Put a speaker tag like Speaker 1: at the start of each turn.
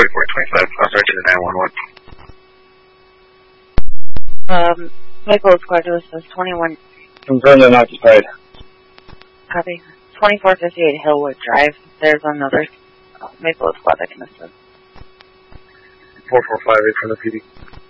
Speaker 1: 4425, sorry to the 911.
Speaker 2: Maple Squad to assist 21.
Speaker 3: Confirmed and occupied.
Speaker 2: Copy. 2458 Hillwood Drive. There's another Maple Squad that can assist.
Speaker 1: 4458 from the PD.